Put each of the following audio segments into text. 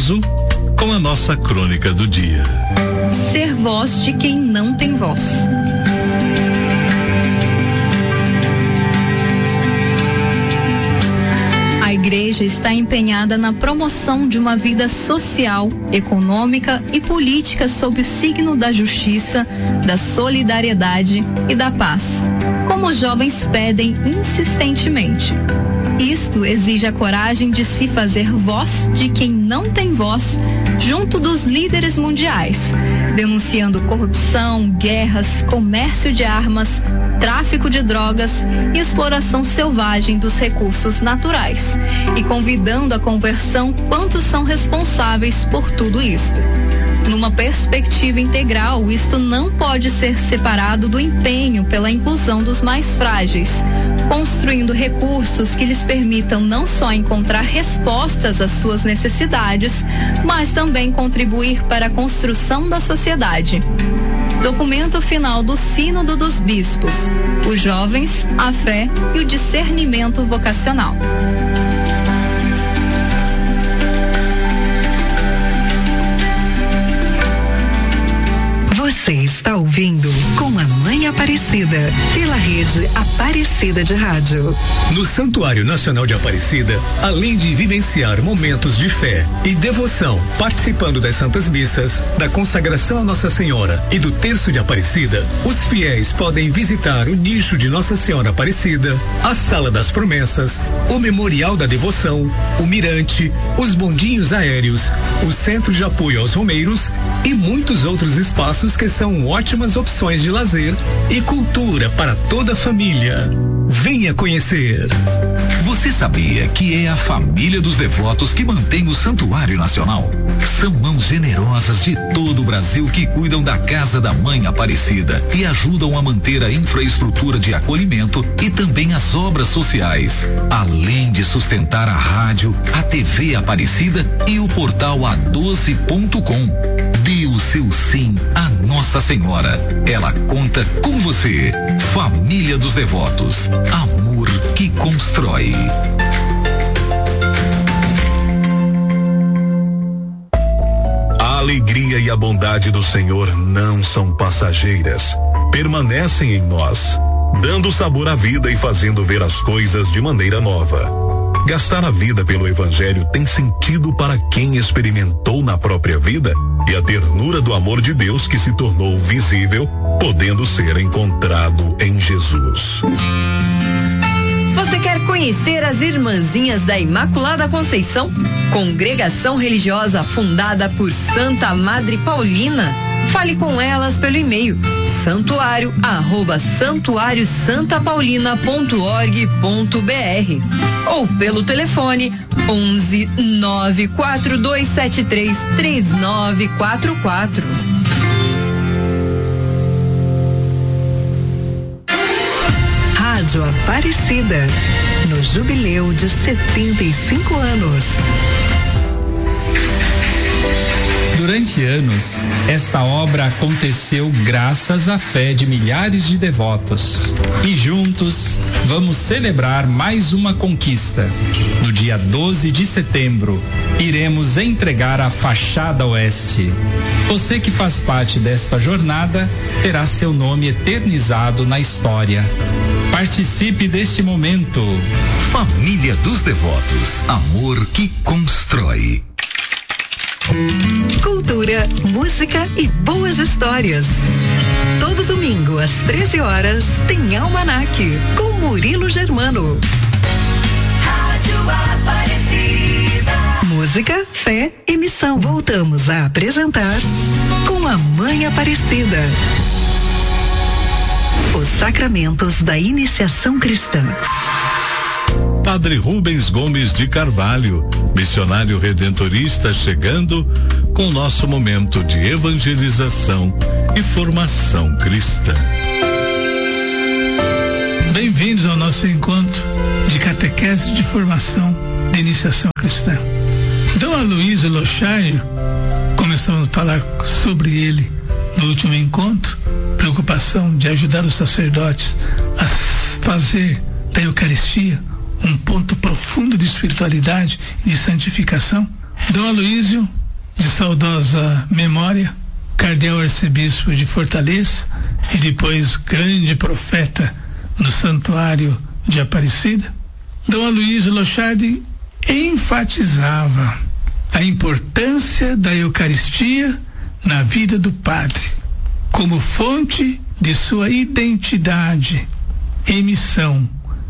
Cardoso com a nossa crônica do dia. Ser voz de quem não tem voz. A igreja está empenhada na promoção de uma vida social, econômica e política sob o signo da justiça, da solidariedade e da paz, como os jovens pedem insistentemente. Isto exige a coragem de se fazer voz de quem não tem voz junto dos líderes mundiais, denunciando corrupção, guerras, comércio de armas, tráfico de drogas e exploração selvagem dos recursos naturais, e convidando à conversão quantos são responsáveis por tudo isto. Numa perspectiva integral, isto não pode ser separado do empenho pela inclusão dos mais frágeis, construindo recursos que lhes permitam não só encontrar respostas às suas necessidades, mas também contribuir para a construção da sociedade. Documento final do Sínodo dos Bispos: os jovens, a fé e o discernimento vocacional. Você está ouvindo Com a Mãe Aparecida, pela rede Aparecida de Rádio. No Santuário Nacional de Aparecida, além de vivenciar momentos de fé e devoção, participando das Santas Missas, da consagração a Nossa Senhora e do Terço de Aparecida, os fiéis podem visitar o nicho de Nossa Senhora Aparecida, a Sala das Promessas, o Memorial da Devoção, o Mirante, os bondinhos aéreos, o Centro de Apoio aos Romeiros e muitos outros espaços que são ótimas opções de lazer e cultura para toda a família. Venha conhecer. Você sabia que é a família dos devotos que mantém o Santuário Nacional? São mãos generosas de todo o Brasil que cuidam da Casa da Mãe Aparecida e ajudam a manter a infraestrutura de acolhimento e também as obras sociais, além de sustentar a rádio, a TV Aparecida e o portal a12.com. Dê o seu sim à Nossa Senhora. Ela conta com você. Família dos Devotos. Amor que constrói. A alegria e a bondade do Senhor não são passageiras. Permanecem em nós, dando sabor à vida e fazendo ver as coisas de maneira nova. Gastar a vida pelo Evangelho tem sentido para quem experimentou na própria vida e a ternura do amor de Deus que se tornou visível, podendo ser encontrado em Jesus. Você quer conhecer as Irmãzinhas da Imaculada Conceição? Congregação religiosa fundada por Santa Madre Paulina? Fale com elas pelo e-mail santuário@santapaulina.org.br ou pelo telefone 11 94273 3944. Rádio Aparecida, no jubileu de 75 anos. Durante anos, esta obra aconteceu graças à fé de milhares de devotos. E juntos, vamos celebrar mais uma conquista. No dia 12 de setembro, iremos entregar a fachada oeste. Você que faz parte desta jornada terá seu nome eternizado na história. Participe deste momento. Família dos Devotos. Amor que constrói. Cultura, música e boas histórias. Todo domingo às 13 horas tem Almanac com Murilo Germano. Rádio Aparecida. Música, fé e missão. Voltamos a apresentar Com a Mãe Aparecida. Os sacramentos da iniciação cristã. Padre Rubens Gomes de Carvalho, missionário redentorista, chegando com o nosso momento de evangelização e formação cristã. Bem-vindos ao nosso encontro de catequese de formação de iniciação cristã. Dom Aloysio Lochário, começamos a falar sobre ele no último encontro, preocupação de ajudar os sacerdotes a fazer da Eucaristia um ponto profundo de espiritualidade e de santificação. Dom Aloísio, de saudosa memória, cardeal arcebispo de Fortaleza e depois grande profeta no santuário de Aparecida, Dom Aloísio Lochardi enfatizava a importância da Eucaristia na vida do padre, como fonte de sua identidade e missão.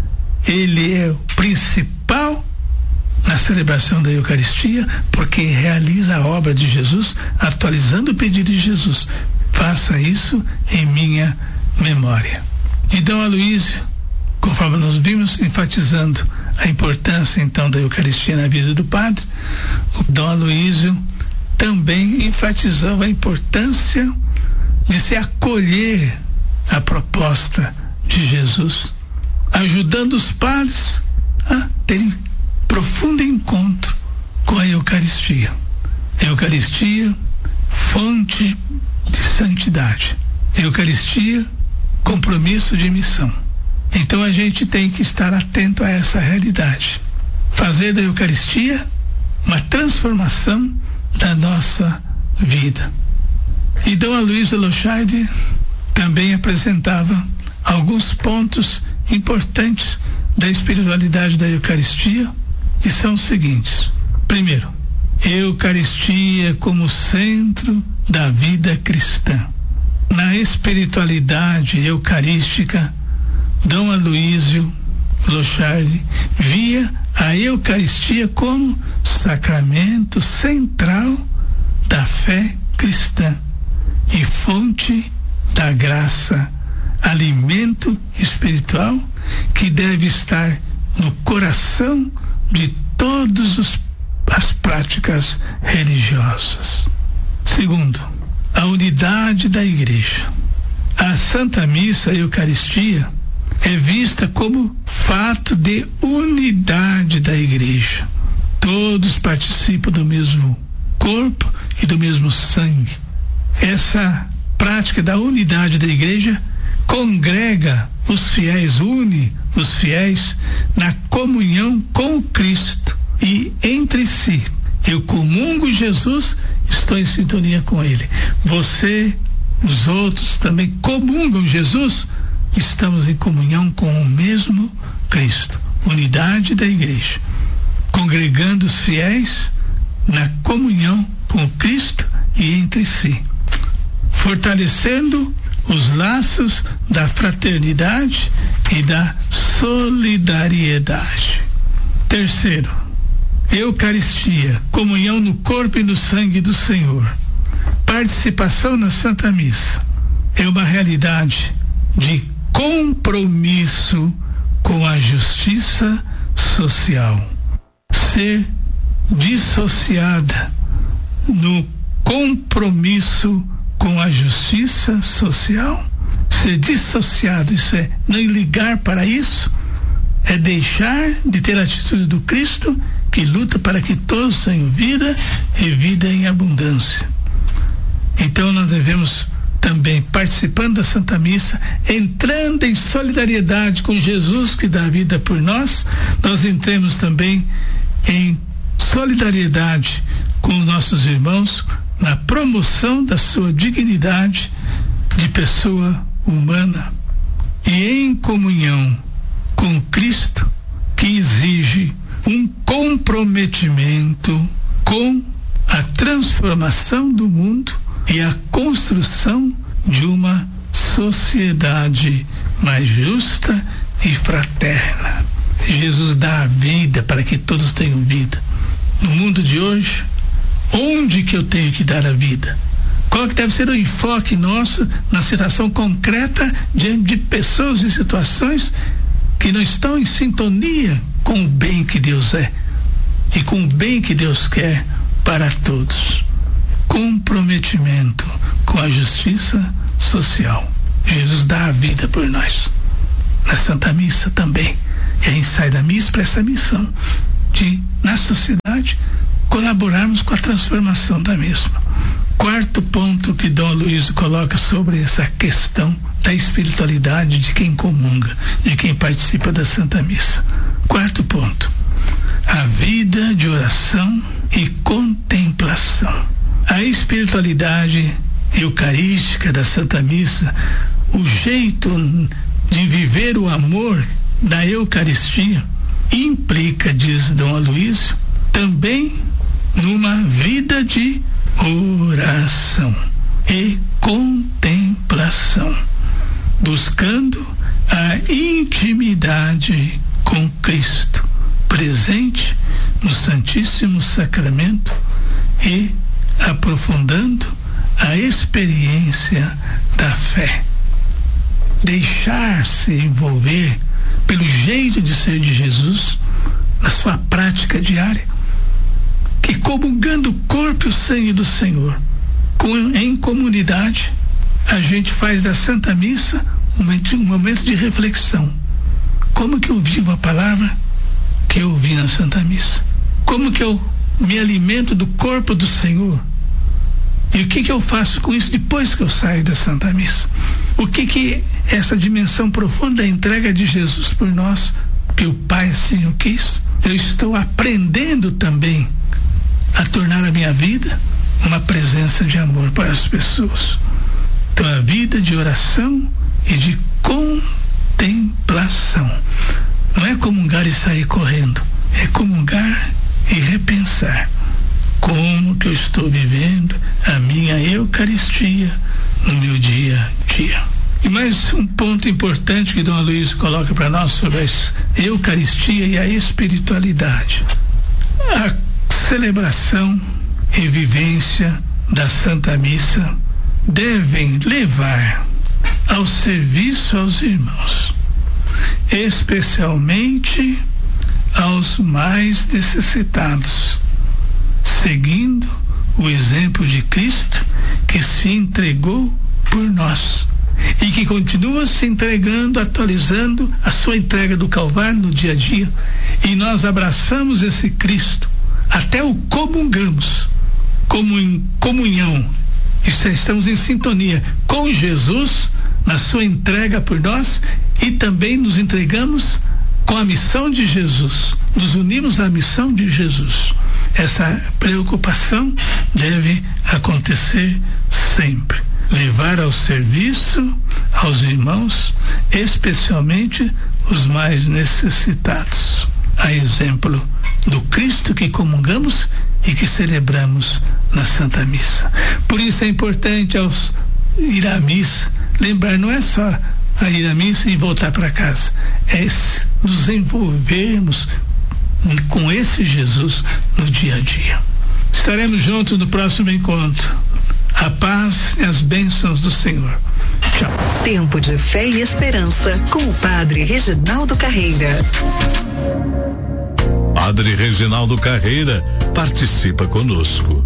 Ele é o principal na celebração da Eucaristia, porque realiza a obra de Jesus, atualizando o pedido de Jesus. Faça isso em minha memória. E Dom Aloísio, conforme nós vimos, enfatizando a importância então da Eucaristia na vida do padre, o Dom Aloísio também enfatizou a importância de se acolher a proposta de Jesus, ajudando os padres a terem profundo encontro com a Eucaristia. Eucaristia, fonte de santidade. Eucaristia, compromisso de missão. Então a gente tem que estar atento a essa realidade. Fazer da Eucaristia uma transformação da nossa vida. E Dom Aloísio Lochardi também apresentava alguns pontos importantes da espiritualidade da Eucaristia, e são os seguintes. Primeiro, Eucaristia como centro da vida cristã. Na espiritualidade eucarística, Dom Aloísio Lochardi via a Eucaristia como sacramento central da fé cristã e fonte da graça, alimento espiritual que deve estar no coração de todas as práticas religiosas. Segundo, a unidade da Igreja. A Santa Missa, a Eucaristia, é vista como fato de unidade da Igreja. Todos participam do mesmo corpo e do mesmo sangue. Essa prática da unidade da Igreja congrega os fiéis, une os fiéis na comunhão com Cristo e entre si. Eu comungo Jesus, estou em sintonia com Ele. Você, os outros também comungam Jesus, estamos em comunhão com o mesmo Cristo. Unidade da Igreja, congregando os fiéis na comunhão com Cristo e entre si, fortalecendo os laços da fraternidade e da solidariedade. Terceiro, Eucaristia, comunhão no corpo e no sangue do Senhor. Participação na Santa Missa é uma realidade de compromisso com a justiça social. Ser dissociada no compromisso com a justiça social, ser dissociado, isso é não ligar para isso, é deixar de ter a atitude do Cristo que luta para que todos tenham vida e vida em abundância. Então nós devemos também, participando da Santa Missa, entrando em solidariedade com Jesus que dá a vida por nós, nós entremos também em solidariedade com os nossos irmãos na promoção da sua dignidade de pessoa humana e em comunhão com Cristo, que exige um comprometimento com a transformação do mundo e a construção de uma sociedade mais justa e fraterna. Jesus dá a vida para que todos tenham vida. No mundo de hoje, onde que eu tenho que dar a vida? Qual que deve ser o enfoque nosso na situação concreta diante de pessoas e situações que não estão em sintonia com o bem que Deus é e com o bem que Deus quer para todos? Comprometimento com a justiça social. Jesus dá a vida por nós. Na Santa Missa também. E a gente sai da missa para essa missão de, na sociedade, colaborarmos com a transformação da mesma. Quarto ponto que Dom Aloísio coloca sobre essa questão da espiritualidade de quem comunga, de quem participa da Santa Missa. Quarto ponto: a vida de oração e contemplação. A espiritualidade eucarística da Santa Missa, o jeito de viver o amor da Eucaristia, implica, diz Dom Aloísio, também numa vida de oração e contemplação, buscando a intimidade com Cristo, presente no Santíssimo Sacramento e aprofundando a experiência da fé. Deixar-se envolver pelo jeito de ser de Jesus na sua prática diária, que comungando o corpo e o sangue do Senhor, em comunidade, a gente faz da Santa Missa um momento de reflexão. Como que eu vivo a palavra que eu ouvi na Santa Missa? Como que eu me alimento do corpo do Senhor? E o que eu faço com isso depois que eu saio da Santa Missa? O que essa dimensão profunda da entrega de Jesus por nós, que o Pai assim o quis, eu estou aprendendo também a tornar a minha vida uma presença de amor para as pessoas. Então, a vida de oração e de contemplação. Não é comungar e sair correndo, é comungar e repensar como que eu estou vivendo a minha Eucaristia no meu dia a dia. E mais um ponto importante que Dom Aloísio coloca para nós sobre a Eucaristia e a espiritualidade. A celebração e vivência da Santa Missa devem levar ao serviço aos irmãos, especialmente aos mais necessitados, seguindo o exemplo de Cristo, que se entregou por nós e que continua se entregando, atualizando a sua entrega do Calvário no dia a dia. E nós abraçamos esse Cristo, até o comungamos, como em comunhão. Estamos em sintonia com Jesus na sua entrega por nós, e também nos entregamos com a missão de Jesus, nos unimos à missão de Jesus. Essa preocupação deve acontecer sempre. Levar ao serviço aos irmãos, especialmente os mais necessitados. A exemplo do Cristo que comungamos e que celebramos na Santa Missa. Por isso é importante, ao ir à missa, lembrar, não é só a ir à missa e voltar para casa, é nos envolvermos com esse Jesus no dia a dia. Estaremos juntos no próximo encontro. A paz e as bênçãos do Senhor. Tchau. Tempo de fé e esperança com o Padre Reginaldo Carreira. Padre Reginaldo Carreira participa conosco.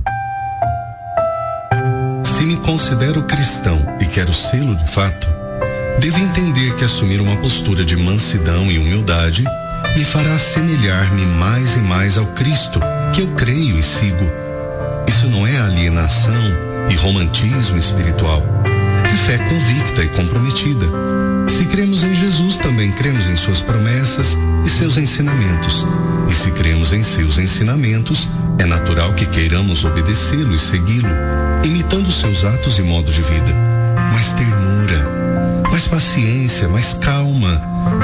Se me considero cristão e quero sê-lo de fato, devo entender que assumir uma postura de mansidão e humildade me fará assemelhar-me mais e mais ao Cristo que eu creio e sigo. Isso não é alienação e romantismo espiritual, é fé convicta e comprometida. Se cremos em Jesus, também cremos em suas promessas e seus ensinamentos. E se cremos em seus ensinamentos, é natural que queiramos obedecê-lo e segui-lo, imitando seus atos e modo de vida. Mais ternura, mais paciência, mais calma,